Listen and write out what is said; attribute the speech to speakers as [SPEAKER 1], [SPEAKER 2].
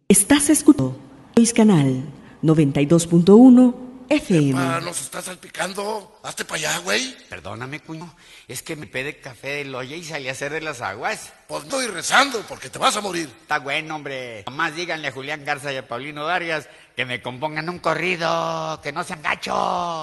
[SPEAKER 1] Estás escuchando Luis Canal 92.1 FM.
[SPEAKER 2] Nos estás salpicando. Hazte para allá, güey.
[SPEAKER 3] Perdóname, cuño. Es que me pedí café del Oye y salí a hacer de las aguas.
[SPEAKER 2] Pues no estoy rezando porque te vas a morir.
[SPEAKER 3] Está bueno, hombre. Nomás díganle a Julián Garza y a Paulino Darias que me compongan un corrido, que no sean gachos.